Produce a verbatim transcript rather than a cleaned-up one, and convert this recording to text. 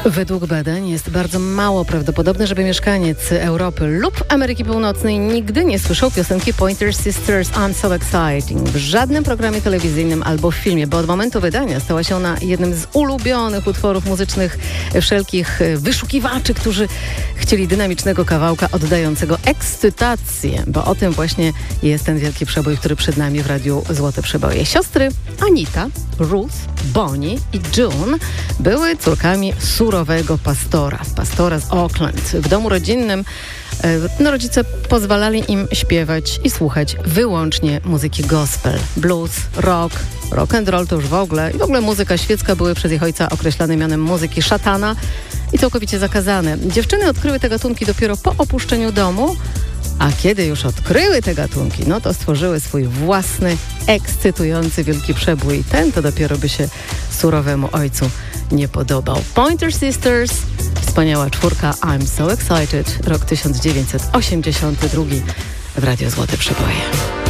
Według badań jest bardzo mało prawdopodobne, żeby mieszkaniec Europy lub Ameryki Północnej nigdy nie słyszał piosenki Pointer Sisters I'm So Exciting w żadnym programie telewizyjnym albo w filmie, bo od momentu wydania stała się ona jednym z ulubionych utworów muzycznych wszelkich wyszukiwaczy, którzy chcieli dynamicznego kawałka oddającego ekscytację, bo o tym właśnie jest ten wielki przebój, który przed nami w Radiu Złote Przeboje. Siostry Anita, Ruth, Bonnie i June były córkami surowego pastora, pastora z Oakland. W domu rodzinnym no, rodzice pozwalali im śpiewać i słuchać wyłącznie muzyki gospel, blues, rock, rock and roll to już w ogóle i w ogóle muzyka świecka były przez ich ojca określane mianem muzyki szatana i całkowicie zakazane. Dziewczyny odkryły te gatunki dopiero po opuszczeniu domu, a kiedy już odkryły te gatunki, no to stworzyły swój własny, ekscytujący wielki przebój. Ten to dopiero by się surowemu ojcu nie podobał. Pointer Sisters, wspaniała czwórka I'm So Excited, rok tysiąc dziewięćset osiemdziesiąty drugi w Radio Złote Przeboje.